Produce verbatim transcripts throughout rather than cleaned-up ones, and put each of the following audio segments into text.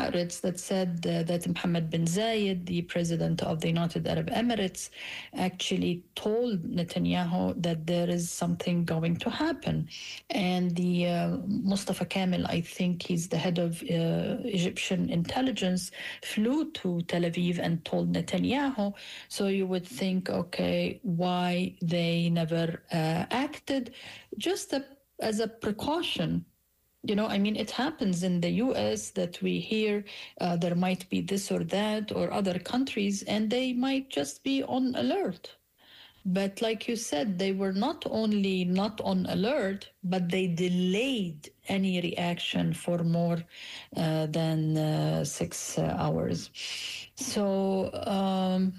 outlets that said uh, that Mohammed bin Zayed, the president of the United Arab Emirates, actually told Netanyahu that there is something going to happen. And the uh, Mustafa Kamel, I think he's the head of uh, Egyptian intelligence, flew to Tel Aviv and told Netanyahu. So you would think, okay, why they never uh, acted? Just a, as a precaution. You know, I mean, it happens in the U S that we hear uh, there might be this or that, or other countries, and they might just be on alert. But like you said, they were not only not on alert, but they delayed any reaction for more uh, than uh, six uh, hours. So um,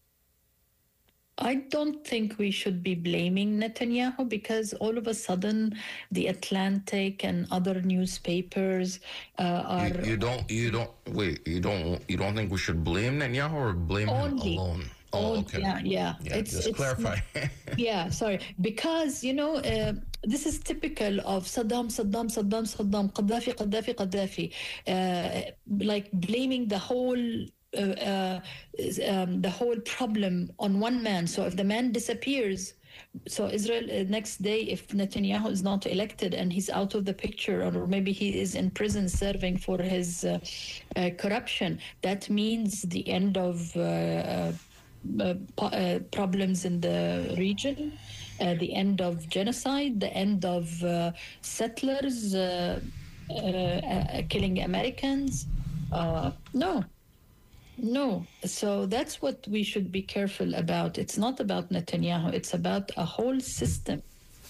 I don't think we should be blaming Netanyahu, because all of a sudden the Atlantic and other newspapers uh, are You, you don't. You don't. Wait. You don't. You don't think we should blame Netanyahu or blame only. him alone? Oh, Oh, okay. yeah, yeah. Yeah, It's, just it's clarify. yeah, sorry. Because, you know, uh, this is typical of Saddam, Saddam, Saddam, Saddam, Gaddafi, Gaddafi, Gaddafi. Uh, like blaming the whole uh, uh, um, the whole problem on one man. So if the man disappears, so Israel uh, next day, if Netanyahu is not elected and he's out of the picture, or maybe he is in prison serving for his uh, uh, corruption, that means the end of uh, uh, Uh, po- uh, problems in the region, uh, the end of genocide, the end of uh, settlers uh, uh, uh, killing Americans. Uh, no, no. So that's what we should be careful about. It's not about Netanyahu, it's about a whole system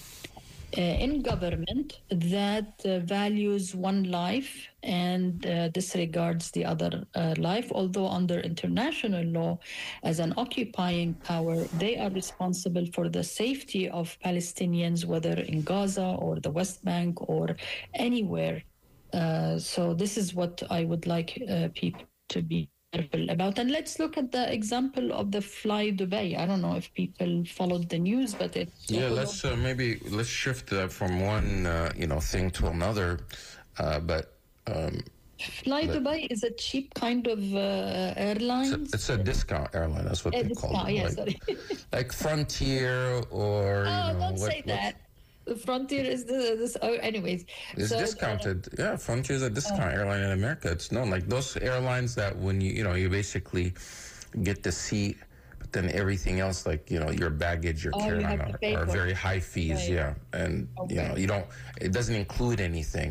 Uh, in government that uh, values one life and uh, disregards the other uh, life. Although under international law, as an occupying power, they are responsible for the safety of Palestinians, whether in Gaza or the West Bank or anywhere. Uh, so this is what I would like uh, people to be careful about. And let's look at the example of the Fly Dubai. I don't know if people followed the news, but it Yeah, let's uh, maybe let's shift uh, from one uh, you know thing to another. Uh, but um, Fly but Dubai is a cheap kind of uh, airline. it's, a, it's a discount airline. That's what A they discount, call it. yeah, like, sorry. like Frontier or Oh, you know don't what, say what's- that. Frontier is the this. Oh, anyways, It's so, uh, discounted. Yeah, Frontier is a discount airline in America. It's known, like those airlines that when you you know you basically get the seat, but then everything else, like you know your baggage, your Oh, you carry-on, have to are, pay are for very it. high fees. Right. Yeah, and you Okay. know you don't. It doesn't include anything.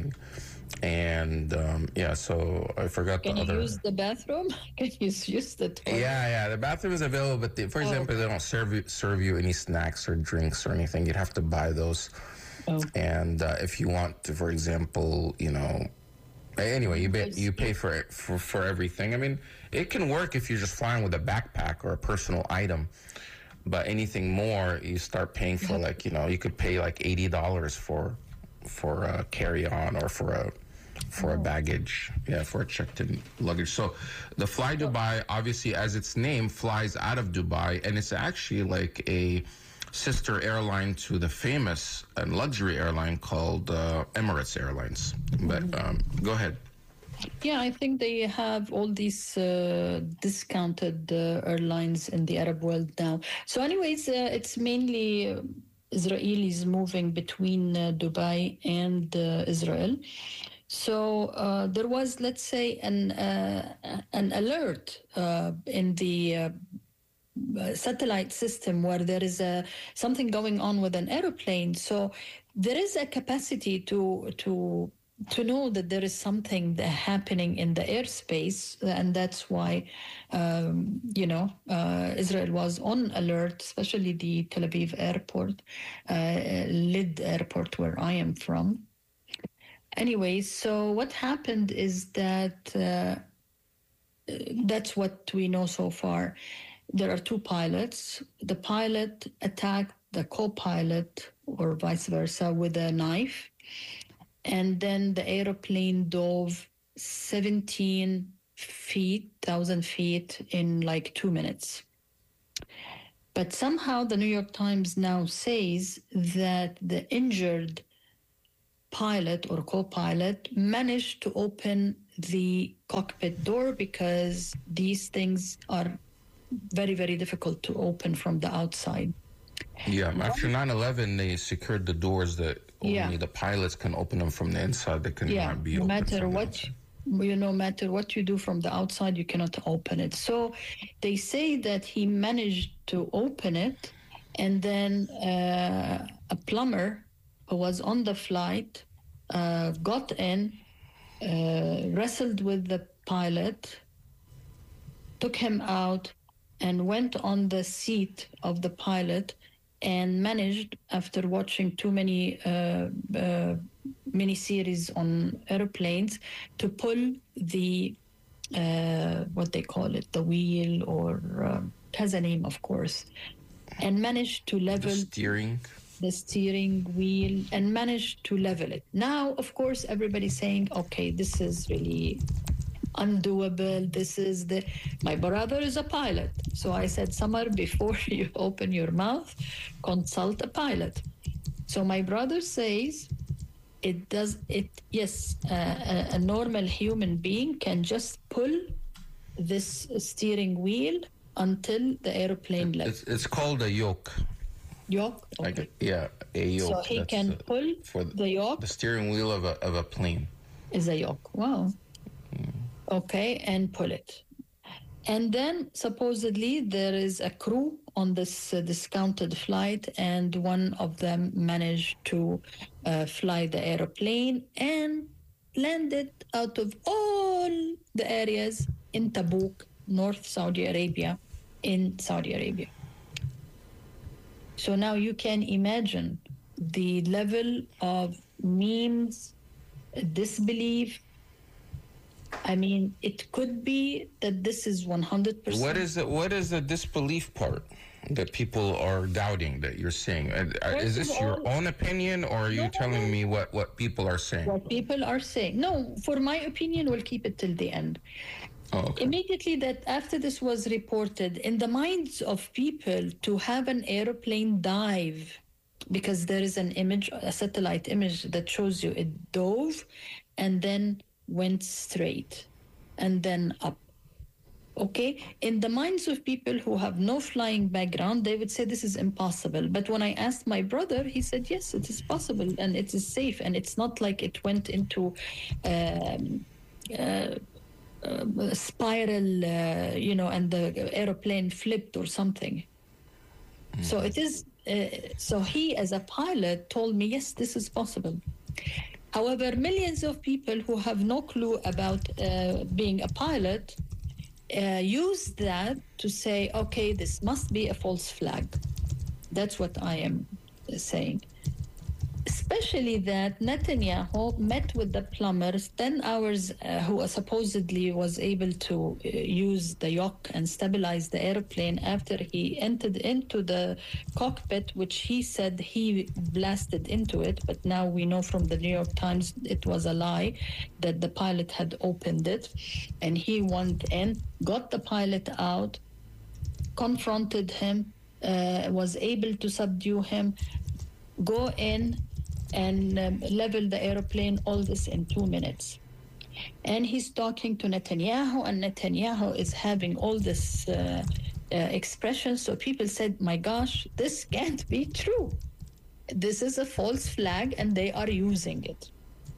And um, yeah, so I forgot Can the you other. use the bathroom? Can you use the toilet? Yeah, yeah. The bathroom is available, but they, for Oh. example, they don't serve you serve you any snacks or drinks or anything. You'd have to buy those. Oh. And uh, if you want to, for example, you know, anyway, you pay, Yes. you pay for, it, for for everything. I mean, it can work if you're just flying with a backpack or a personal item, but anything more, you start paying for like you know, you could pay like eighty dollars for for a carry on or for a for a baggage, yeah, for a checked-in luggage. So the Fly Dubai, obviously, as its name, flies out of Dubai, and it's actually like a sister airline to the famous and luxury airline called uh, Emirates Airlines. But um, go ahead. Yeah, I think they have all these uh, discounted uh, airlines in the Arab world now. So, anyways, uh, it's mainly uh, Israelis moving between uh, Dubai and uh, Israel. So uh, there was, let's say, an uh, an alert uh, in the uh, satellite system where there is a something going on with an aeroplane. So there is a capacity to to to know that there is something that happening in the airspace, and that's why um, you know uh, Israel was on alert, especially the Tel Aviv airport, uh, Lid airport, where I am from. Anyway, so what happened is that uh, that's what we know so far. There are two pilots. The pilot attacked the co-pilot, or vice versa, with a knife. And then the aeroplane dove seventeen feet, thousand feet in like two minutes. But somehow the New York Times now says that the injured pilot or co-pilot managed to open the cockpit door because these things are very, very difficult to open from the outside. Yeah, after nine eleven, they secured the doors that only Yeah. the pilots can open them from the inside. They cannot Yeah, be no open matter from the what, outside. you know, matter what you do from the outside, you cannot open it. So they say that he managed to open it, and then uh, a plumber who was on the flight uh, got in, uh, wrestled with the pilot, took him out, and went on the seat of the pilot and managed, after watching too many uh, uh, miniseries on airplanes, to pull the, uh, what they call it, the wheel, or uh, it has a name, of course, and managed to The level steering. the steering wheel and managed to level it. Now, of course, everybody's saying, okay, this is really undoable. This is the, my brother is a pilot. So I said, Samar, before you open your mouth, consult a pilot. So my brother says, it does it, yes, uh, a, a normal human being can just pull this steering wheel until the airplane levels. It's, it's called a yoke. Yoke? Okay. Like, yeah, a yoke. So he That's can the- pull for the yoke. the steering wheel of a of a plane. Is a yoke. Wow. Okay, and pull it. And then supposedly there is a crew on this uh, discounted flight, and one of them managed to uh, fly the airplane and landed out of all the areas in Tabuk, North Saudi Arabia, in Saudi Arabia. So now you can imagine the level of memes, disbelief. I mean, it could be that this is one hundred percent. What is it? What is the disbelief part that people are doubting that you're saying? Uh, uh, First Is this of your all- own opinion, or are you No, no, telling no. me what what people are saying? What people are saying. No, for my opinion, we'll keep it till the end. Oh, okay. Immediately that after this was reported, in the minds of people, to have an airplane dive, because there is an image, a satellite image that shows you it dove and then went straight and then up. Okay, in the minds of people who have no flying background, they would say this is impossible. But when I asked my brother, he said, yes, it is possible and it is safe. And it's not like it went into um, uh, uh, spiral, uh, you know, and the airplane flipped or something. Mm-hmm. So it is, uh, so he as a pilot told me, yes, this is possible. However, millions of people who have no clue about uh, being a pilot uh, use that to say, okay, this must be a false flag. That's what I am saying. Especially that Netanyahu met with the plumbers ten hours, uh, who supposedly was able to uh, use the yoke and stabilize the airplane after he entered into the cockpit, which he said he blasted into it. But now we know from the New York Times it was a lie, that the pilot had opened it. And he went in, got the pilot out, confronted him, uh, was able to subdue him, go in and um, level the airplane, all this in two minutes. And he's talking to Netanyahu, and Netanyahu is having all this uh, uh, expression. So people said, my gosh, this can't be true. This is a false flag, and they are using it.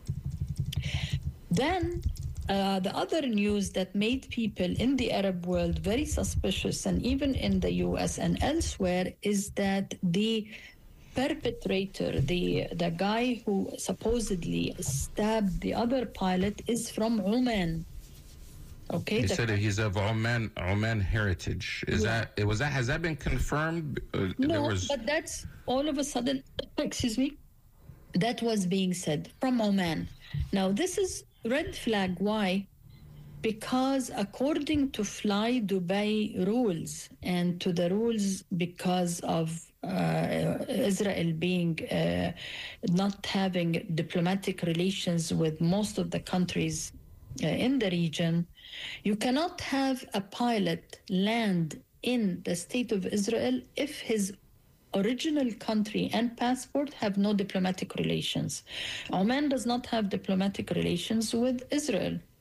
Then uh, the other news that made people in the Arab world very suspicious, and even in the U S and elsewhere, is that the perpetrator, the the guy who supposedly stabbed the other pilot, is from Oman. Okay, He the- said he's of Oman Oman heritage. Is Yeah. that was that has that been confirmed? Uh, there no, was but that's all of a sudden. Excuse me, that was being said from Oman. Now this is red flag. Why? Because according to Fly Dubai rules, and to the rules because of uh, Israel being uh, not having diplomatic relations with most of the countries uh, in the region, you cannot have a pilot land in the state of Israel if his original country and passport have no diplomatic relations. Oman does not have diplomatic relations with Israel.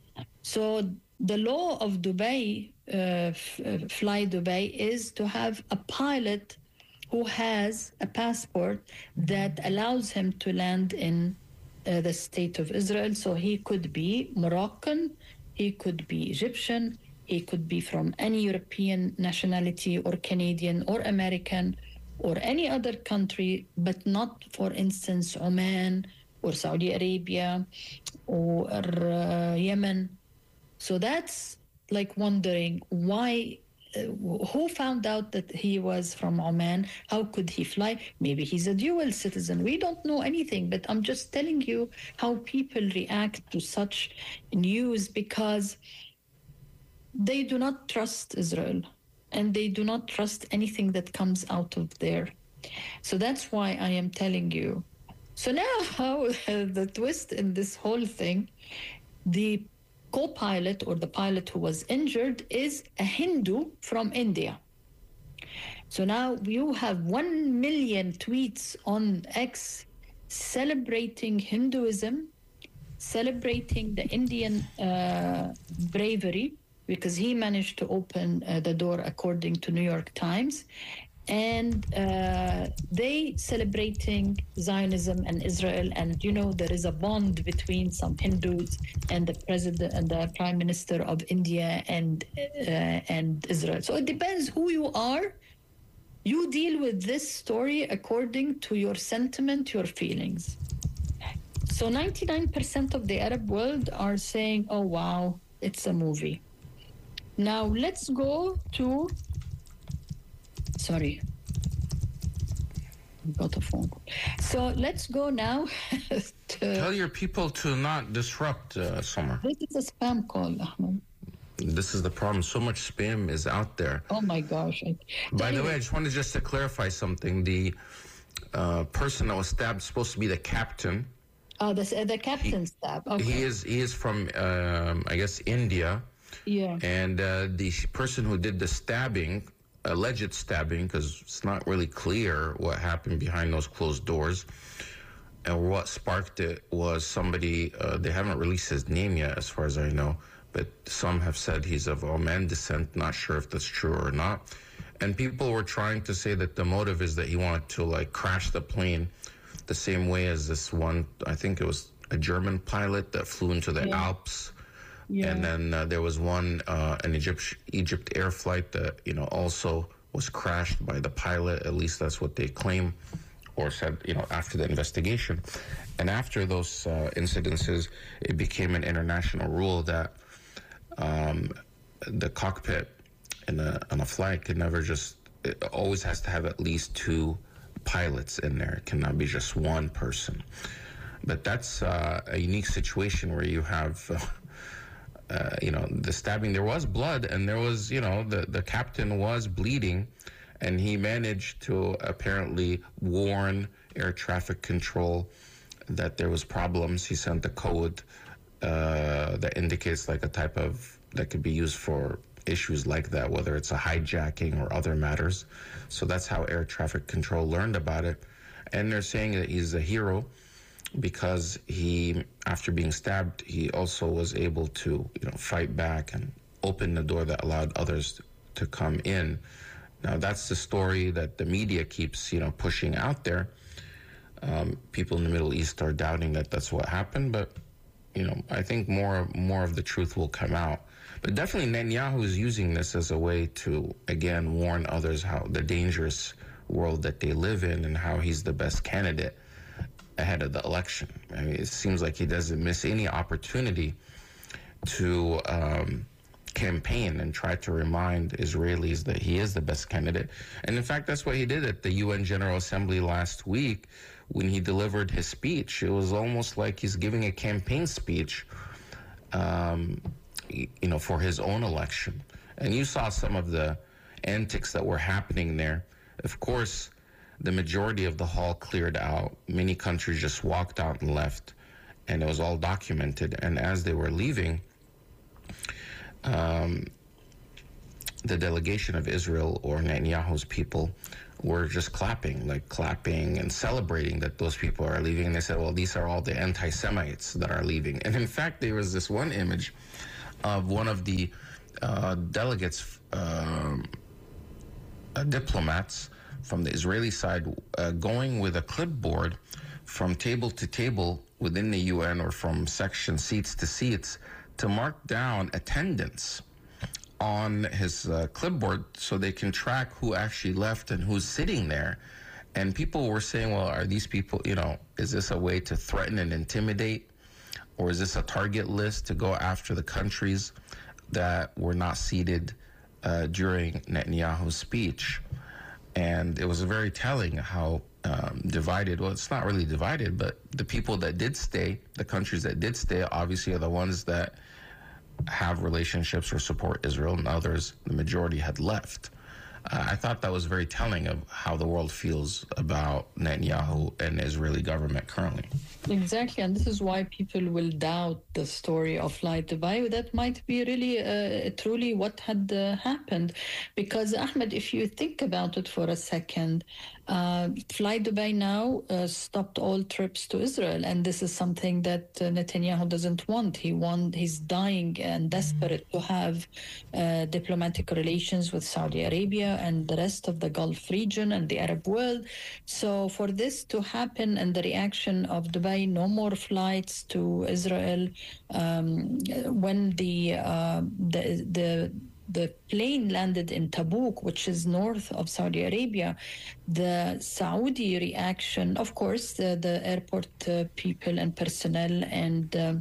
So the law of Dubai, uh, f- uh, Fly Dubai, is to have a pilot who has a passport that allows him to land in uh, the state of Israel. So he could be Moroccan, he could be Egyptian, he could be from any European nationality or Canadian or American or any other country, but not, for instance, Oman or Saudi Arabia or uh, Yemen. So that's like wondering why, uh, who found out that he was from Oman? How could he fly? Maybe he's a dual citizen. We don't know anything, but I'm just telling you how people react to such news because they do not trust Israel and they do not trust anything that comes out of there. So that's why I am telling you. So now, how the twist in this whole thing, the co-pilot or the pilot who was injured is a Hindu from India. So now you have one million tweets on X celebrating Hinduism, celebrating the Indian uh, bravery, because he managed to open uh, the door according to New York Times. And uh, they celebrating Zionism and Israel, and you know there is a bond between some Hindus and the president and the prime minister of India and uh, and Israel. So it depends who you are. You deal with this story according to your sentiment, your feelings. So ninety-nine percent of the Arab world are saying, "Oh wow, it's a movie." Now let's go to. Sorry, got a phone call. So let's go now. to, Tell your people to not disrupt uh, Summer. This is a spam call, Ahmed. This is the problem. So much spam is out there. Oh my gosh. I, By the way, I just wanted just to clarify something. The uh, person that was stabbed is supposed to be the captain. Oh, the, uh, the captain stab. Okay. He is he is from, um, I guess, India. Yeah. And uh, the person who did the stabbing, alleged stabbing, because it's not really clear what happened behind those closed doors and what sparked it, was somebody, uh, they haven't released his name yet as far as I know, but some have said he's of Oman descent. Not sure if that's true or not. And people were trying to say that the motive is that he wanted to like crash the plane the same way as this one, I think it was a German pilot that flew into the Yeah. Alps. Yeah. And then uh, there was one, uh, an Egypt, Egypt air flight that, you know, also was crashed by the pilot. At least that's what they claim or said, you know, after the investigation. And after those uh, incidences, it became an international rule that um, the cockpit in a, on a flight could never just, it always has to have at least two pilots in there. It cannot be just one person. But that's uh, a unique situation where you have... Uh, Uh, you know, the stabbing, there was blood and there was, you know, the, the captain was bleeding and he managed to apparently warn air traffic control that there was problems. He sent a code uh, that indicates like a type of, that could be used for issues like that, whether it's a hijacking or other matters. So that's how air traffic control learned about it. And they're saying that he's a hero because he, after being stabbed, he also was able to, you know, fight back and open the door that allowed others to come in. Now, that's the story that the media keeps, you know, pushing out there. Um, people in the Middle East are doubting that that's what happened, but, you know, I think more more of the truth will come out. But definitely Netanyahu is using this as a way to, again, warn others how the dangerous world that they live in and how he's the best candidate ahead of the election. I mean, it seems like he doesn't miss any opportunity to um, campaign and try to remind Israelis that he is the best candidate. And in fact, that's what he did at the U N General Assembly last week when he delivered his speech. It was almost like he's giving a campaign speech, um, you know, for his own election. And you saw some of the antics that were happening there. Of course, the majority of the hall cleared out. Many countries just walked out and left, and it was all documented. And as they were leaving, um, the delegation of Israel, or Netanyahu's people, were just clapping, like clapping and celebrating that those people are leaving. And they said, well, these are all the anti-Semites that are leaving. And in fact, there was this one image of one of the uh, delegates, um, uh, diplomats from the Israeli side, uh, going with a clipboard from table to table within the U N or from section seats to seats to mark down attendance on his uh, clipboard so they can track who actually left and who's sitting there. And people were saying, well, are these people, you know, is this a way to threaten and intimidate? Or is this a target list to go after the countries that were not seated uh, during Netanyahu's speech? And it was very telling how um, divided, well, it's not really divided, but the people that did stay, the countries that did stay, obviously are the ones that have relationships or support Israel, and others, the majority, had left. Uh, I thought that was very telling of how the world feels about Netanyahu and the Israeli government currently. Exactly, and this is why people will doubt the story of Fly Dubai. That might be really, uh, truly what had uh, happened. Because, Ahmed, if you think about it for a second, uh, Fly Dubai now uh, stopped all trips to Israel, and this is something that uh, Netanyahu doesn't want. He want, he's dying and desperate to have uh, diplomatic relations with Saudi Arabia and the rest of the Gulf region and the Arab world. So for this to happen and the reaction of Dubai, no more flights to Israel, um, when the, uh, the the the plane landed in Tabuk, which is north of Saudi Arabia, the Saudi reaction, of course, the, the airport uh, people and personnel and um,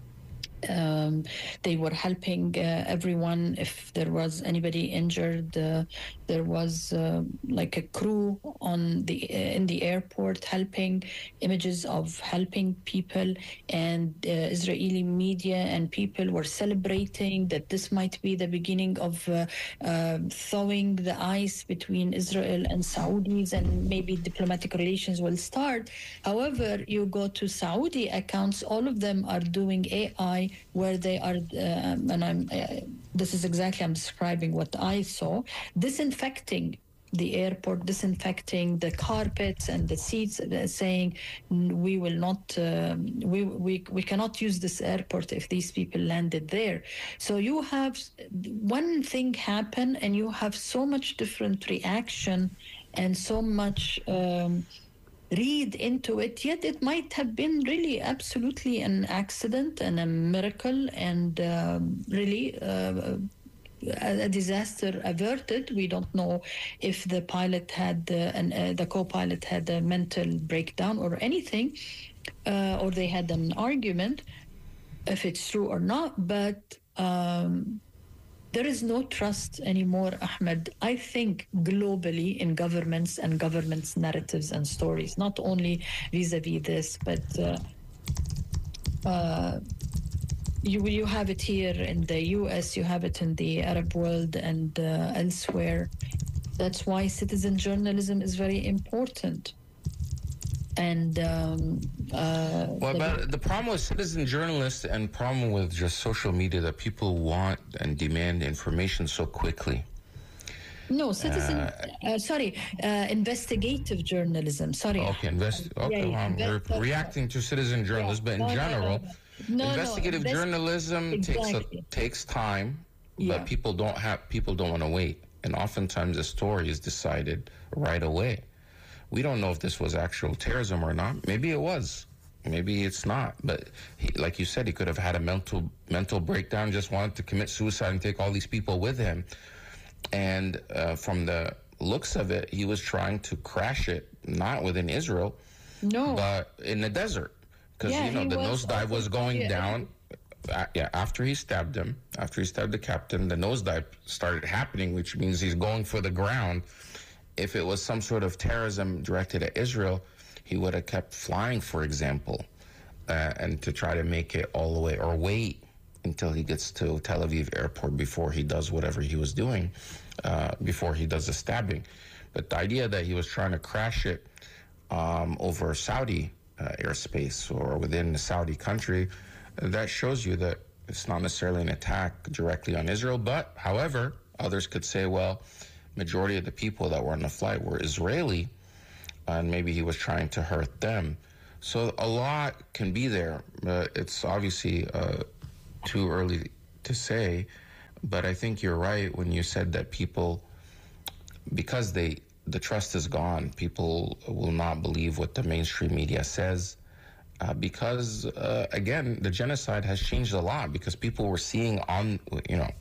Um, they were helping uh, everyone. If there was anybody injured, uh, there was uh, like a crew on the uh, in the airport helping, images of helping people, and uh, Israeli media and people were celebrating that this might be the beginning of uh, uh, thawing the ice between Israel and Saudis, and maybe diplomatic relations will start. However, you go to Saudi accounts, all of them are doing A I, where they are, uh, and I'm, uh, this is exactly, I'm describing what I saw, disinfecting the airport, disinfecting the carpets and the seats, uh, saying we will not, uh, we, we, we cannot use this airport if these people landed there. So you have one thing happen and you have so much different reaction and so much um, read into it, yet it might have been really absolutely an accident and a miracle and um, really uh, a, a disaster averted. We don't know if the pilot had uh, an, uh, the co-pilot had a mental breakdown or anything, uh, or they had an argument, if it's true or not, but um, there is no trust anymore, Ahmed, I think, globally in governments and governments' narratives and stories, not only vis-a-vis this, but uh, uh, you, you have it here in the U S, you have it in the Arab world and uh, elsewhere. That's why citizen journalism is very important. And um, uh, well, the, but the problem with citizen journalists and problem with just social media that people want and demand information so quickly. No, citizen. Uh, uh, sorry, uh, investigative journalism. Sorry. Okay, invest. Okay, yeah, well, invest- we're reacting to citizen journalism, Yeah. but in No, no, general, no, no. No, investigative no, invest- journalism takes a, Exactly. takes time, but Yeah. people don't have people don't want to wait, and oftentimes the story is decided right away. We don't know if this was actual terrorism or not. Maybe it was. Maybe it's not. But he, like you said, he could have had a mental mental breakdown, just wanted to commit suicide and take all these people with him. And uh, from the looks of it, he was trying to crash it, not within Israel, No. but in the desert. Because, Yeah, you know, he the was nosedive was also- going yeah. down. Uh, yeah, after he stabbed him, after he stabbed the captain, the nosedive started happening, which means he's going for the ground. If it was some sort of terrorism directed at Israel, he would have kept flying, for example, uh, and to try to make it all the way, or wait until he gets to Tel Aviv airport before he does whatever he was doing, uh, before he does the stabbing. But the idea that he was trying to crash it um, over Saudi uh, airspace or within the Saudi country, that shows you that it's not necessarily an attack directly on Israel. But, however, others could say, well, majority of the people that were on the flight were Israeli, and maybe he was trying to hurt them. So a lot can be there. Uh, it's obviously uh, too early to say, but I think you're right when you said that people, because they the trust is gone, people will not believe what the mainstream media says. Uh, because uh, again, the genocide has changed a lot because people were seeing on, you know,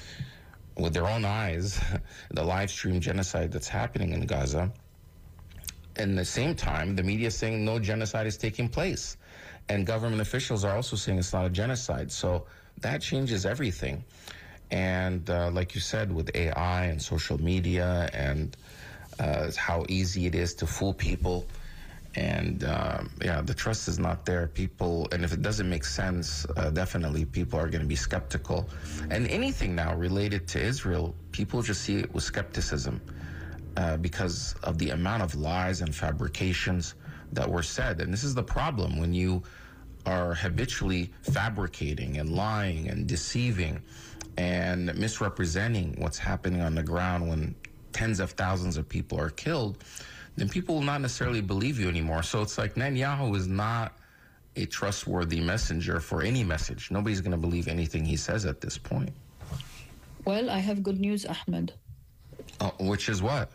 with their own eyes, the live stream genocide that's happening in Gaza. And at the same time, the media is saying no genocide is taking place. And government officials are also saying it's not a genocide. So that changes everything. And uh, like you said, with A I and social media and uh, how easy it is to fool people. And uh, yeah, the trust is not there. People, and if it doesn't make sense, uh, definitely people are going to be skeptical. And anything now related to Israel, people just see it with skepticism uh, because of the amount of lies and fabrications that were said. And this is the problem when you are habitually fabricating and lying and deceiving and misrepresenting what's happening on the ground when tens of thousands of people are killed, then people will not necessarily believe you anymore. So it's like Netanyahu is not a trustworthy messenger for any message. Nobody's going to believe anything he says at this point. Well, I have good news, Ahmed. Uh, which is what?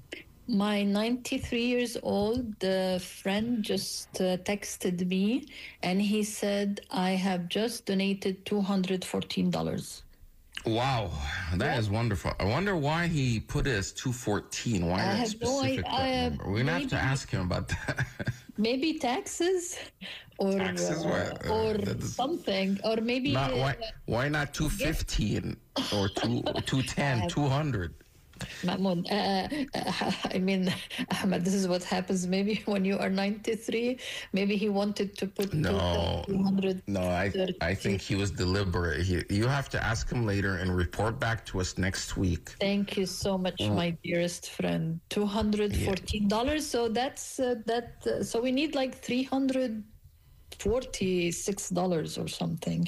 My ninety-three years old uh, friend just uh, texted me and he said, I have just donated two hundred fourteen dollars. Wow, that yeah. is wonderful. I wonder why he put it as two fourteen. Why I that specific no, I, I, number? We're going to have to ask him about that. Maybe taxes or taxes, uh, uh, or something, or maybe not, why, uh, why not two fifteen or two two ten, two hundred? Mahmoud, uh, uh, I mean, Ahmed, this is what happens maybe when you are ninety-three. Maybe he wanted to put no, two hundred. No, I I think he was deliberate. He, you have to ask him later and report back to us next week. Thank you so much, mm. my dearest friend. two hundred fourteen dollars. Yeah. So that's uh, that. Uh, so we need like three hundred forty-six dollars or something.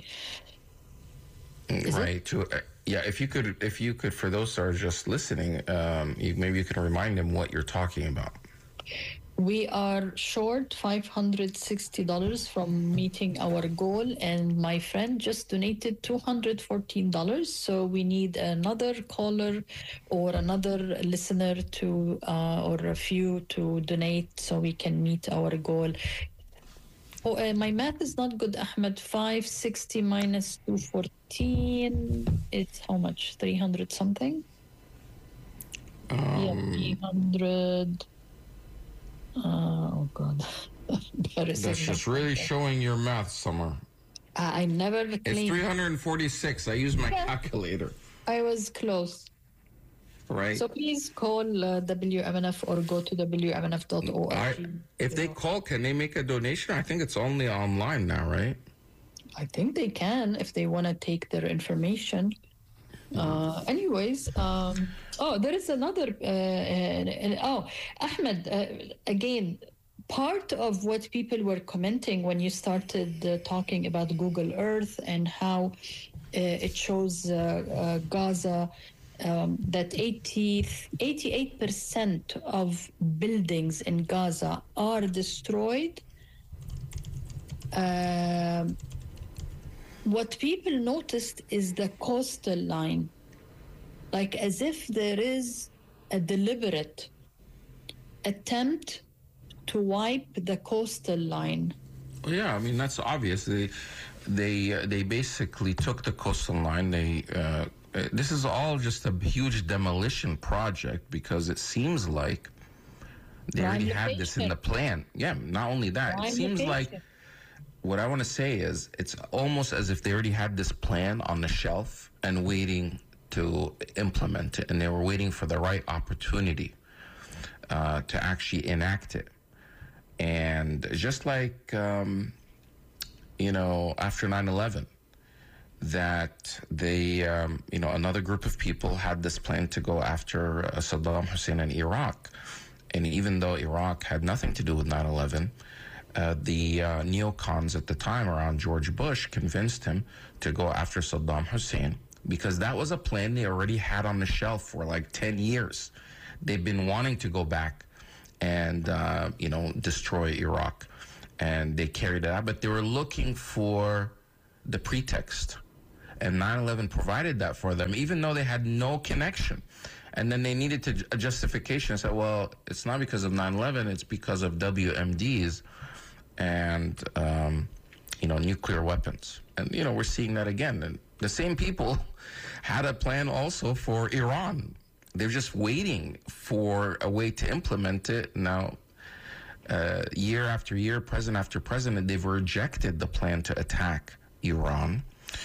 Is right. It? To, uh, Yeah, if you could, if you could, for those that are just listening, um, you, maybe you can remind them what you're talking about. We are short five hundred sixty dollars from meeting our goal, and my friend just donated two hundred fourteen dollars. So we need another caller or another listener to, uh, or a few to donate so we can meet our goal. Oh, uh, my math is not good, Ahmed. five sixty minus two fourteen. It's how much? three hundred something? Um, yeah, three hundred. Uh, oh, God. That's just really showing your math somewhere. Uh, I never It's three hundred forty-six. I use my yeah. calculator. I was close. Right. So please call uh, W M N F or go to W M N F dot org. I, if they call, can they make a donation? I think it's only online now, right? I think they can if they want to take their information. Uh, anyways, um, oh, there is another. Uh, uh, oh, Ahmed, uh, again, part of what people were commenting when you started uh, talking about Google Earth and how uh, it shows uh, uh, Gaza. Um, that eighty, eighty-eight percent of buildings in Gaza are destroyed. Uh, what people noticed is the coastal line, like as if there is a deliberate attempt to wipe the coastal line. Yeah, I mean, that's obvious. They, they, uh, they basically took the coastal line, they... Uh, Uh, this is all just a huge demolition project because it seems like they Prime already location. had this in the plan. Yeah, not only that. Prime it seems location. like what I want to say is it's almost as if they already had this plan on the shelf and waiting to implement it, and they were waiting for the right opportunity uh, to actually enact it. And just like, um, you know, after nine eleven, that they, um, you know, another group of people had this plan to go after uh, Saddam Hussein in Iraq. And even though Iraq had nothing to do with nine eleven, uh, the uh, neocons at the time around George Bush convinced him to go after Saddam Hussein because that was a plan they already had on the shelf for like ten years. They've been wanting to go back and, uh, you know, destroy Iraq. And they carried it out, but they were looking for the pretext. And nine eleven provided that for them, even though they had no connection. And then they needed to a justification and said, well, it's not because of nine eleven, it's because of W M Ds and, um, you know, nuclear weapons. And, you know, we're seeing that again. And the same people had a plan also for Iran. They're just waiting for a way to implement it. Now, uh, year after year, president after president, they've rejected the plan to attack Iran.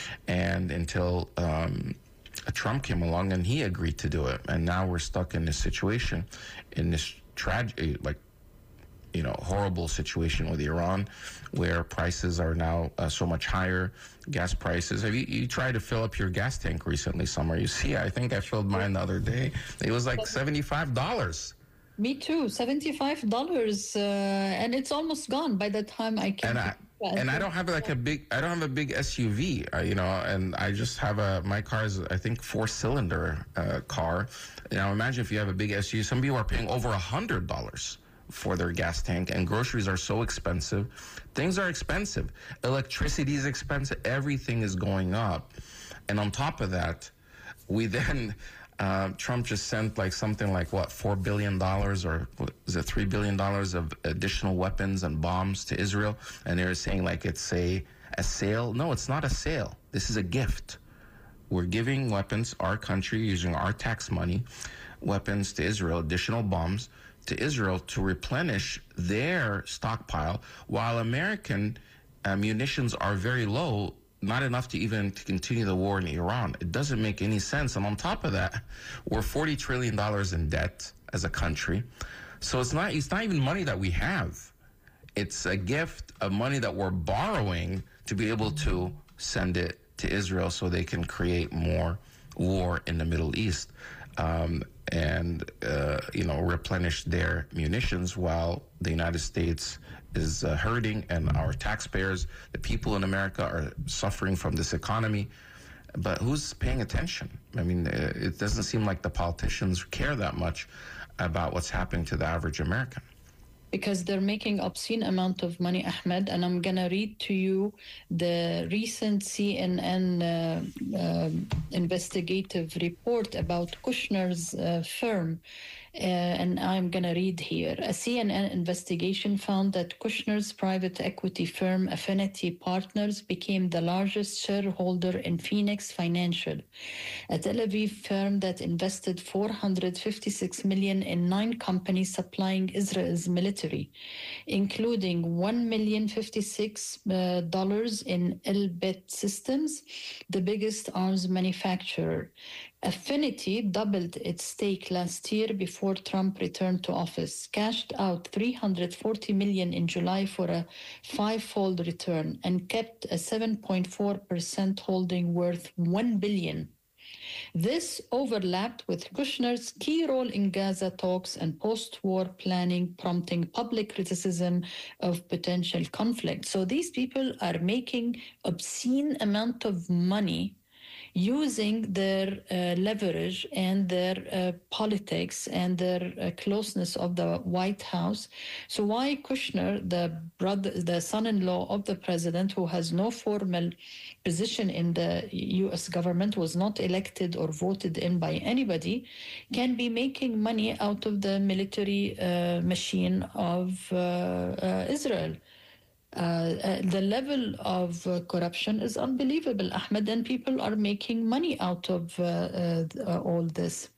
And until um, Trump came along and he agreed to do it. And now we're stuck in this situation, in this tragic, like, you know, horrible situation with Iran, where prices are now uh, so much higher. Gas prices. Have you, you tried to fill up your gas tank recently, Summer? You see, I think I filled mine the other day. It was like seventy-five dollars. Me too, seventy-five dollars, uh, and it's almost gone by the time I can. And I, and I don't have like a big, I don't have a big S U V, uh, you know, and I just have a, my car is, I think, four cylinder uh, car. Now imagine if you have a big S U V, some people are paying over a hundred dollars for their gas tank, and groceries are so expensive. Things are expensive. Electricity is expensive. Everything is going up. And on top of that, we then, uh, Trump just sent like something like what, four billion dollars or what, is it three billion dollars of additional weapons and bombs to Israel. And they're saying like it's a, a sale. No, it's not a sale. This is a gift. We're giving weapons, our country, using our tax money, weapons to Israel, additional bombs to Israel to replenish their stockpile, while American uh, munitions are very low, not enough to even to continue the war in Iran. It doesn't make any sense. And on top of that, we're forty trillion dollars in debt as a country. So it's not, it's not even money that we have. It's a gift of money that we're borrowing to be able to send it to Israel so they can create more war in the Middle East. Um, and, uh, you know, replenish their munitions while the United States is uh, hurting and our taxpayers, the people in America, are suffering from this economy. But who's paying attention? I mean, it doesn't seem like the politicians care that much about what's happening to the average American. Because they're making obscene amount of money, Ahmed. And I'm going to read to you the recent C N N uh, uh, investigative report about Kushner's uh, firm. Uh, and I'm going to read here. A C N N investigation found that Kushner's private equity firm, Affinity Partners, became the largest shareholder in Phoenix Financial, a Tel Aviv firm that invested four hundred fifty-six million dollars in nine companies supplying Israel's military, including one million fifty-six dollars in Elbit Systems, the biggest arms manufacturer. Affinity doubled its stake last year before Trump returned to office, cashed out three hundred forty million dollars in July for a five-fold return, and kept a seven point four percent holding worth one billion dollars. This overlapped with Kushner's key role in Gaza talks and post-war planning, prompting public criticism of potential conflict. So these people are making obscene amount of money using their uh, leverage and their uh, politics and their uh, closeness of the White House. So why Kushner, the brother, the son-in-law of the president, who has no formal position in the U S government, was not elected or voted in by anybody, can be making money out of the military uh, machine of uh, uh, Israel? Uh, uh, the level of uh, corruption is unbelievable, Ahmed, and people are making money out of uh, uh, uh, all this.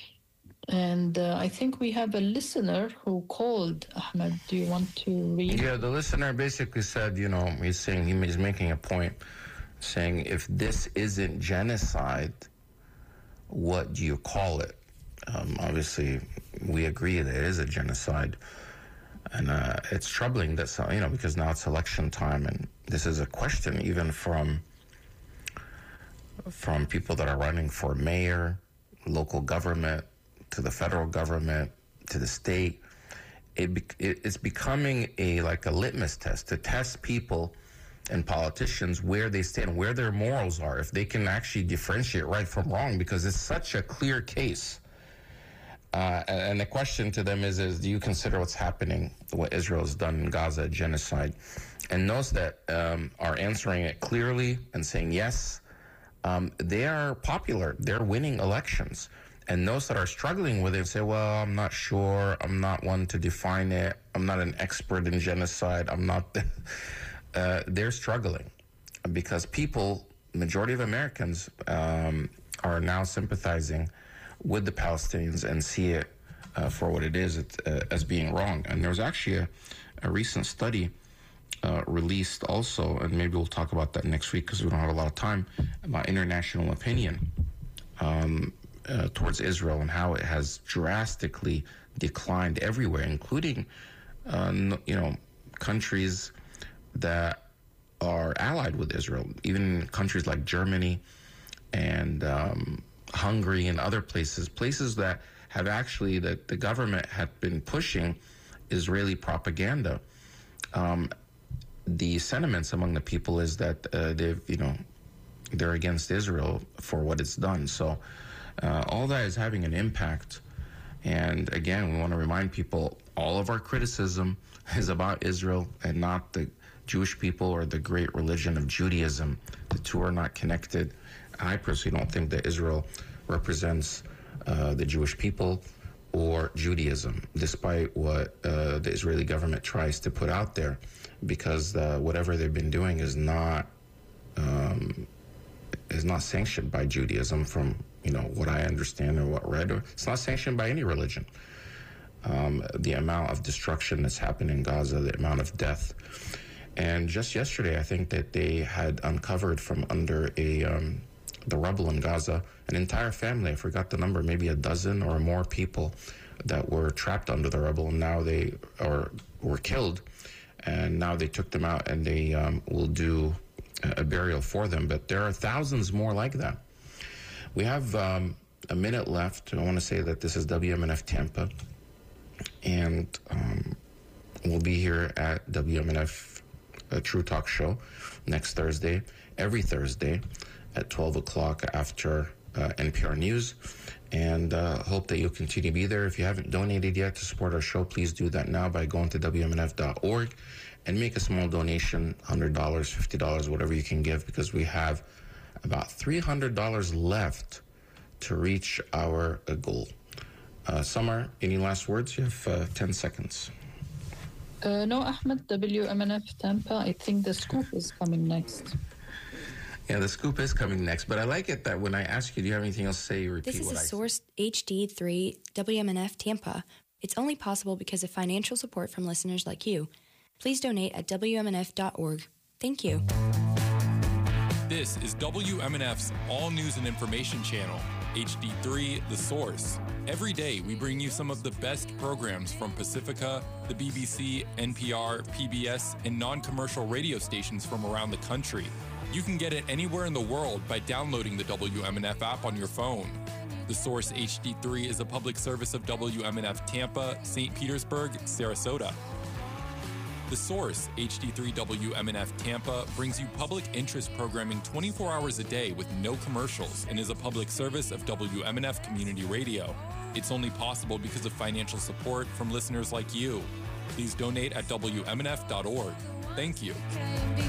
And uh, I think we have a listener who called. Ahmed, do you want to read? Yeah, the listener basically said, you know, he's saying, he's making a point, saying if this isn't genocide, what do you call it? Um, obviously, we agree that it is a genocide. And uh, it's troubling that, you know, because now it's election time, and this is a question even from from people that are running for mayor, local government, to the federal government, to the state. It, it it's becoming a like a litmus test to test people and politicians where they stand, where their morals are, if they can actually differentiate right from wrong, because it's such a clear case. Uh, and the question to them is, is, do you consider what's happening, what Israel has done in Gaza, genocide? And those that um, are answering it clearly and saying, yes, um, they are popular. They're winning elections. And those that are struggling with it say, well, I'm not sure. I'm not one to define it. I'm not an expert in genocide. I'm not. The, uh, they're struggling because people, majority of Americans, um, are now sympathizing with the Palestinians and see it uh, for what it is, it, uh, as being wrong. And there was actually a, a recent study uh, released also, and maybe we'll talk about that next week because we don't have a lot of time, about international opinion um, uh, towards Israel and how it has drastically declined everywhere, including, uh, you know, countries that are allied with Israel, even countries like Germany and um, Hungary and other places, places that have actually, that the government had been pushing Israeli propaganda. Um, the sentiments among the people is that uh, they've, you know, they're against Israel for what it's done. So uh, all that is having an impact. And again, we want to remind people, all of our criticism is about Israel and not the Jewish people or the great religion of Judaism. The two are not connected. I personally don't think that Israel represents uh, the Jewish people or Judaism, despite what uh, the Israeli government tries to put out there, because uh, whatever they've been doing is not um, is not sanctioned by Judaism, from you know what I understand or what read, or it's not sanctioned by any religion. Um, the amount of destruction that's happened in Gaza, the amount of death. And just yesterday, I think that they had uncovered from under a um, the rubble in Gaza an entire family. I forgot the number, maybe a dozen or more people that were trapped under the rubble, and now they are were killed. And now they took them out, and they um, will do a burial for them. But there are thousands more like that. We have um, a minute left. I want to say that this is W M N F Tampa, and um, we'll be here at W M N F uh, True Talk Show next Thursday, every Thursday at twelve o'clock after uh, N P R News. And uh, hope that you'll continue to be there. If you haven't donated yet to support our show, please do that now by going to W M N F dot org and make a small donation, one hundred dollars, fifty dollars, whatever you can give, because we have about three hundred dollars left to reach our uh, goal. Uh, Summer, any last words? You have uh, ten seconds. Uh, no, Ahmed, W M N F Tampa, I think the scoop is coming next. Yeah, the scoop is coming next, but I like it that when I ask you, do you have anything else to say, you repeat This is what a I Source H D three W M N F Tampa. It's only possible because of financial support from listeners like you. Please donate at W M N F dot org. Thank you. This is W M N F's All News and Information channel, H D three The Source. Every day, we bring you some of the best programs from Pacifica, the B B C, N P R, P B S, and non-commercial radio stations from around the country. You can get it anywhere in the world by downloading the W M N F app on your phone. The Source H D three is a public service of W M N F Tampa, Saint Petersburg, Sarasota. The Source H D three W M N F Tampa brings you public interest programming twenty-four hours a day with no commercials and is a public service of W M N F Community Radio. It's only possible because of financial support from listeners like you. Please donate at W M N F dot org. Thank you.